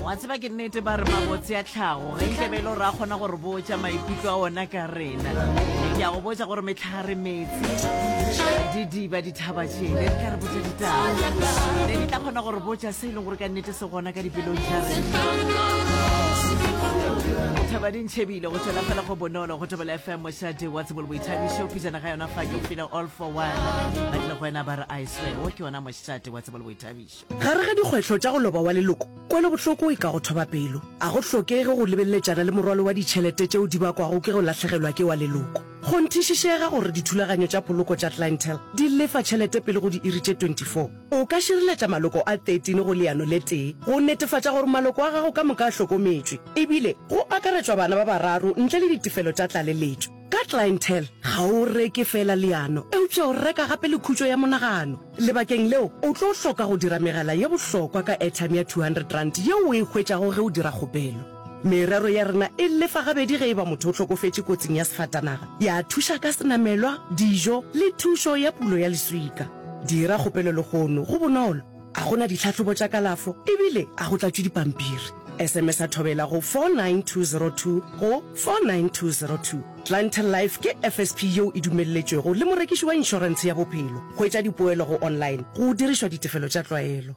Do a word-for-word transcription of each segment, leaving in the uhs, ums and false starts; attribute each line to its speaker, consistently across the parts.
Speaker 1: wa tseba ke nnete ba re mabotse ya tlhago ge nkebele ra kgona gore botša maikutlo a ona ka rena ke a go botša gore metlhare metsi didiba dithaba tšele di ka re botša ditaba ne di tla kgona gore botša se e leng gore ka nnete se gona ka dipelong tša rena thaba di ntšhebile go tšwela fela go bonolo go tobela F M mošate wa tsebolo boithabišo pitsana ga yona fa ke o feel all for one ba tlile go ena ba re I swear o ke yona mošate wa tsebolo boithabišo
Speaker 2: gare ga dikgwetlho tša go loba wa leloko kwele bohloko e ka go thoba pelo a go hlokege go lebelletšana le morwalo wa ditšhelete tšeo di bakwago ke go latlhegelwa ke wa leloko go nthišišega gore dithulaganyo tša poloko tša clientele di lefa tšhelete pele go di iri tše twenty-four o ka šireletša maloko a thirteen go leano le tee go netefatša gore maloko a gago ka moka a hlokometšwe ebile go akaretšwa bana ba bararo ntle le ditefelo tša tlaleletšo ka clientele ga o reke fela leano eupša o reka gape le khutšo ya monagano lebakeng leo o tlo hloka go dira megala ye bohlokwa ka airtime ya two hundred rand yeo o e hwetšago ge o dira kgopelo merero ya rena e lefa gabedi ge e ba motho o tlhokofetše kotsing ya sefatanaga ya thuša ka senamelwa dijo le thušo ya pulo ya leswika dira kgopelo le kgono go bonolo a gona ditlhatlhobo tša kalafo ebile a go tlatšwe dipampiri sms a thobela go four nine two zero two go four nine two zero two clientele life ke F S P yeo e dumelletšwego le morekiši wa inšorense ya bophelo go etša dipoelo go online go dirišwa ditefelo tša tlwaelo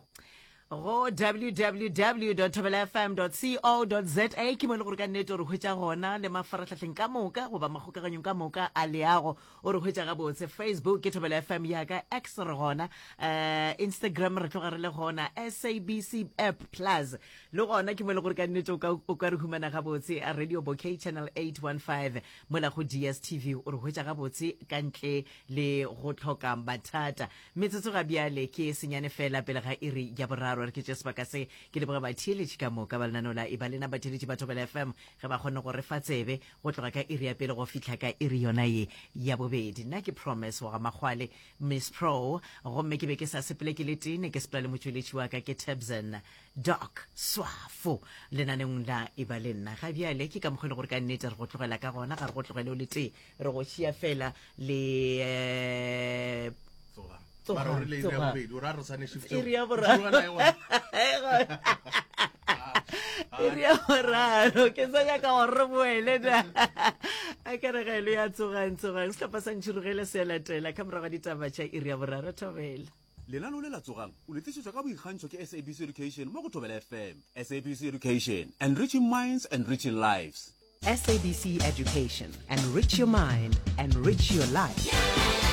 Speaker 1: go w w w dot thobela f m dot co dot za ke mo le gore ka nnete o re hwetša gona le mafaratlhatlheng ka moka goba makgokaganyong ka moka a leago o re hwetša gabotse Facebook ke thobela F M yaka X re gona uh, Instagram re tloga re le gona S A B C app plus le gona ke mo le gore ka nnete o ka re humana gabotse a Radio Bouquet channel eight one five mola go D S T V o re hwetša gabotse ka ntle le go tlhoka mathata metsotso ga bjale ke senyane fela pele ga iri ya boraro re ke tše sebaka se ke leboga batheeletši ka moka ba lenaneo la e ba lena batheeletši ba thobela F M ge ba kgone gore fa tsebe go tloga ka iri ya pele go fihla ka iri yona ye ya bobedi nna ke promise wa ga magwale Miss Pro gomme ke be ke sa sepele ke le tene ke sepela le motšweletši wa ka ke Tabson Doc Swafo lenaneng la e ba le nna ga bjale ke ka mokgwele gore ka nnete re go tlogela ka gona ga re go tlogele o le tee re go tšea fela le iri ya boraro ke sa nyaka gore re boele na a karegelo ya tsogang-tsogang setlhopha sa ntšhirogele se latela ka morago ditaba tša iri ya boraro thobela
Speaker 3: lenano le la tsogang o letšešetšwa ka boikgantšho ke S A B C Education mo go thobela F M. S A B C Education, enriching minds, enriching lives.
Speaker 4: S A B C Education, enrich your mind, enrich your life.